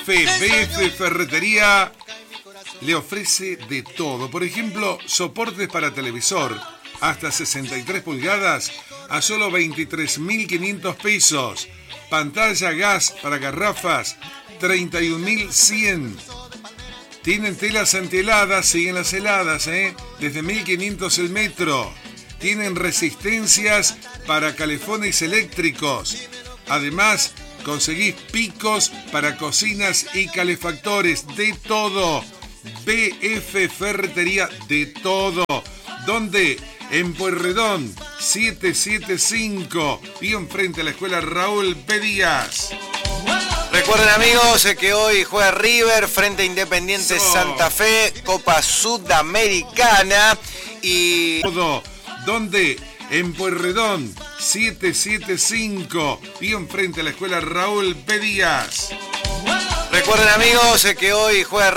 BF Ferretería le ofrece de todo. Por ejemplo, soportes para televisor hasta 63 pulgadas a solo 23.500 pesos. Pantalla gas para garrafas, 31.100. Tienen telas antiheladas, siguen las heladas, desde 1.500 el metro. Tienen resistencias para calefones eléctricos. Además, conseguís picos para cocinas y calefactores, de todo. BF Ferretería, de todo. ¿Dónde? En Pueyrredón 775, bien frente a la escuela Raúl P. Díaz. Recuerden, amigos, que hoy juega River frente a Independiente Santa Fe, Copa Sudamericana. Y todo. ¿Dónde? En Pueyrredón 775, bien frente a la escuela Raúl P. Díaz. Recuerden, amigos, que hoy juega